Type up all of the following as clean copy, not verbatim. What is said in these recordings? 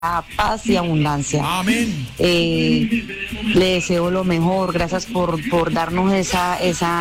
paz y abundancia. Amén. Le deseo lo mejor, gracias por darnos esa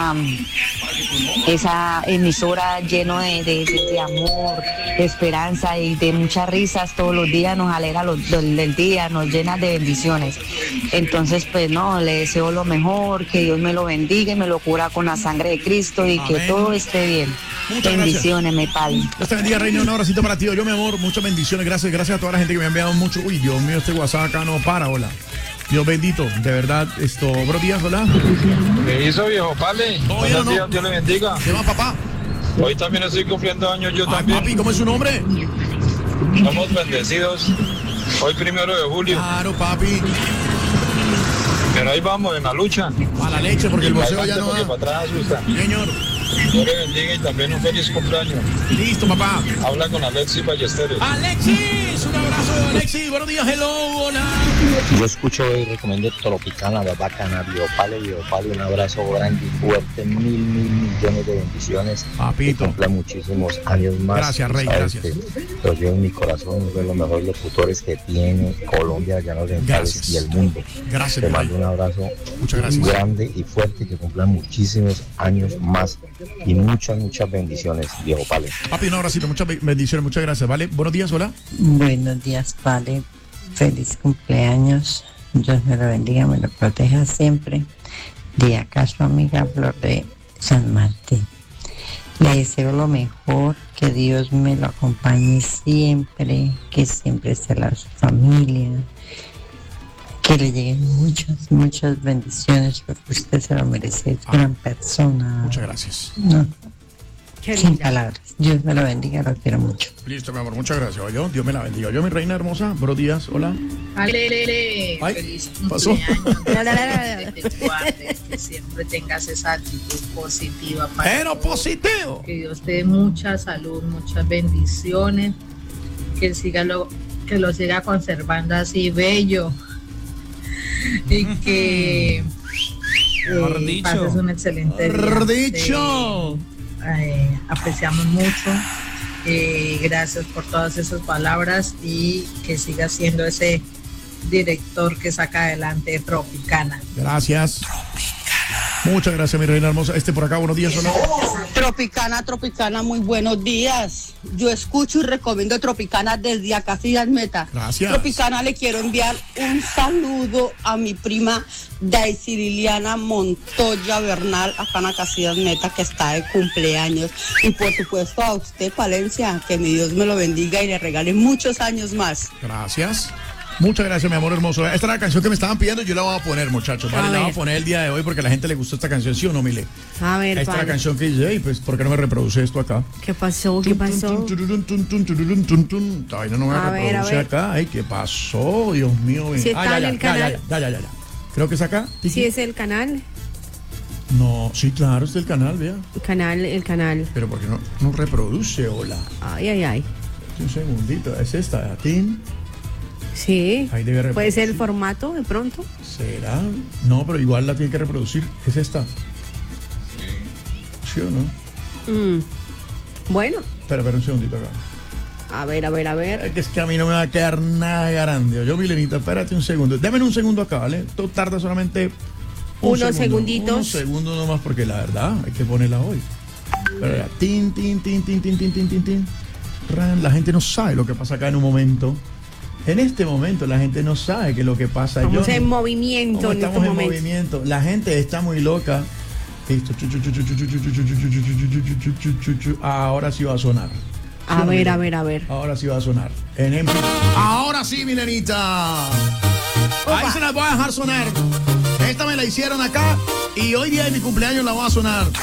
emisora lleno de amor, de esperanza y de muchas risas todos los días, nos alegra del día, nos llena de bendiciones. Entonces, pues no, le deseo lo mejor, que Dios me lo bendiga y me lo cura con la sangre de Cristo y amén, que todo esté bien. Muchas bendiciones, mi padre. Dios te bendiga, Reina, un abracito para ti. Yo, mi amor, muchas bendiciones, gracias a toda la gente que me ha enviado mucho. Uy, Dios mío, este WhatsApp acá no para, hola. Dios bendito, de verdad, buenos días, hola. ¿Qué hizo, viejo Pale? Buenos días, Dios le bendiga. ¿Qué va, papá? Hoy también estoy cumpliendo años, yo también. Papi, ¿cómo es su nombre? Somos bendecidos. Hoy 1 de julio. Claro, papi. Pero ahí vamos, en la lucha. A la leche, porque el boxeo ya no porque da. para atrás asusta. Señor. Dios le bendiga y también un feliz cumpleaños. Listo, papá. Habla con Alexis Ballesteros. Alexis, un abrazo, Alexis. Buenos días, hello, hola. Yo escucho y recomiendo Tropicana, la bacana, Biopale, un abrazo grande y fuerte, mil millones de bendiciones. Papito. Que cumpla muchísimos años más. Gracias, Rey, Sabes gracias. que lo llevo en mi corazón, uno de los mejores locutores que tiene Colombia, Llanos Orientales Gracias. y el mundo. Gracias, Te mando un abrazo grande y fuerte, que cumpla muchísimos años más y muchas bendiciones, viejo Pale. Papi, un abracito, muchas bendiciones, muchas gracias, ¿vale? Buenos días, hola. Buenos días, Pale. Feliz cumpleaños. Dios me lo bendiga, me lo proteja siempre. De acá su amiga Flor de San Martín. Le deseo lo mejor, que Dios me lo acompañe siempre, que siempre esté a su familia, que le lleguen muchas bendiciones, porque usted se lo merece, es gran persona. Muchas gracias. No, sin palabras. Dios me lo bendiga, lo quiero mucho. Listo, mi amor, muchas gracias. Dios me la bendiga. Yo, mi reina hermosa, buenos días, hola. Ay, Feliz pasó. Que siempre tengas esa actitud positiva. Pero positivo. Que Dios te dé mucha salud, muchas bendiciones. Que lo siga conservando así bello. Y que pases un excelente día. Apreciamos mucho. Gracias por todas esas palabras y que siga siendo ese director que saca adelante Tropicana. Gracias. Muchas gracias, mi reina hermosa. Por acá, buenos días, hola. Tropicana, muy buenos días. Yo escucho y recomiendo Tropicana desde acá, Casillas Meta. Gracias. Tropicana, le quiero enviar un saludo a mi prima Daisy Liliana Montoya Bernal, acá en Casillas Meta, que está de cumpleaños. Y por supuesto a usted, Palencia, que mi Dios me lo bendiga y le regale muchos años más. Gracias. Muchas gracias, mi amor hermoso. Esta es la canción que me estaban pidiendo y yo la voy a poner, muchachos. Vale, la voy a poner el día de hoy porque a la gente le gustó esta canción, ¿sí o no, Mile? A ver, esta es la canción que dice, pues, ¿por qué no me reproduce esto acá? ¿Qué pasó? Esta vaina no me reproduce acá. Ay, ¿qué pasó? Dios mío. Si está en el canal. Ya. Creo que es acá. Sí, es el canal. No, sí, claro, es el canal, vea. El canal. Pero ¿por qué no reproduce? Hola. Ay. Un segundito, es esta, Tin. Sí. Ahí debe reproducir. ¿Puede ser el formato de pronto? ¿Será? No, pero igual la tiene que reproducir. ¿Es esta? ¿Sí o no? Bueno. Espera un segundito acá. A ver. Es que a mí no me va a quedar nada grande. Yo, Milenita, espérate un segundo. Dame un segundo acá, ¿vale? Esto tarda solamente unos segunditos. Unos segundos nomás, porque la verdad hay que ponerla hoy. Pero tin. La gente no sabe lo que pasa acá en un momento. En este momento la gente no sabe qué es lo que pasa. Estamos en movimiento. Estamos en movimiento. La gente está muy loca. Listo. Ahora sí va a sonar. A ver. Ahora sí va a sonar. Ahora sí, Milenita. Ahí se las voy a dejar sonar. Esta me la hicieron acá y hoy día de mi cumpleaños la voy a sonar.